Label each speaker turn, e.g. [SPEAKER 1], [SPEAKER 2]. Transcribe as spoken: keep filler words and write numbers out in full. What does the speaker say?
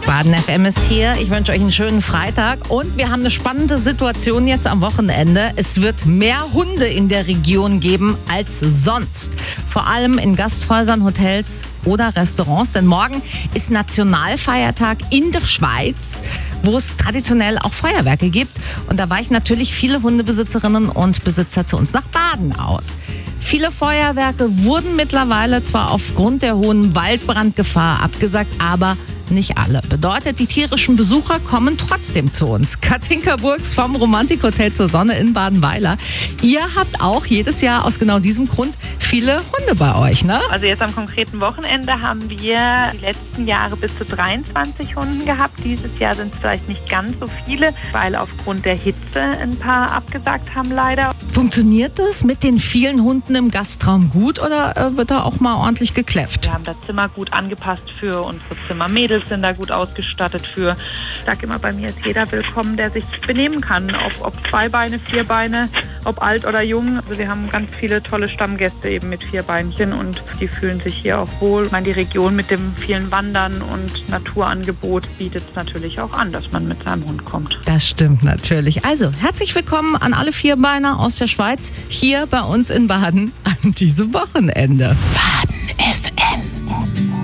[SPEAKER 1] Baden F M ist hier. Ich wünsche euch einen schönen Freitag. Und wir haben eine spannende Situation jetzt am Wochenende. Es wird mehr Hunde in der Region geben als sonst. Vor allem in Gasthäusern, Hotels oder Restaurants. Denn morgen ist Nationalfeiertag in der Schweiz, wo es traditionell auch Feuerwerke gibt. Und da weichen natürlich viele Hundebesitzerinnen und Besitzer zu uns nach Baden aus. Viele Feuerwerke wurden mittlerweile zwar aufgrund der hohen Waldbrandgefahr abgesagt, aber nicht alle. Bedeutet, die tierischen Besucher kommen trotzdem zu uns. Katinka Burgs vom Romantikhotel zur Sonne in Badenweiler. Ihr habt auch jedes Jahr aus genau diesem Grund viele Hunde bei euch, ne?
[SPEAKER 2] Also jetzt am konkreten Wochenende haben wir die letzten Jahre bis zu dreiundzwanzig Hunden gehabt. Dieses Jahr sind es vielleicht nicht ganz so viele, weil aufgrund der Hitze ein paar abgesagt haben leider.
[SPEAKER 1] Funktioniert das mit den vielen Hunden im Gastraum gut oder äh, wird da auch mal ordentlich gekläfft?
[SPEAKER 2] Wir haben das Zimmer gut angepasst für unsere Zimmermädels, sind da gut ausgestattet für. Ich sage immer, bei mir ist jeder willkommen, der sich benehmen kann. Ob, ob zwei Beine, vier Beine, ob alt oder jung. Also wir haben ganz viele tolle Stammgäste eben mit vier Beinchen und die fühlen sich hier auch wohl. Ich meine, die Region mit dem vielen Wandern und Naturangebot bietet es natürlich auch an, dass man mit seinem Hund kommt.
[SPEAKER 1] Das stimmt natürlich. Also, herzlich willkommen an alle Vierbeiner aus der Schweiz hier bei uns in Baden an diesem Wochenende. Baden.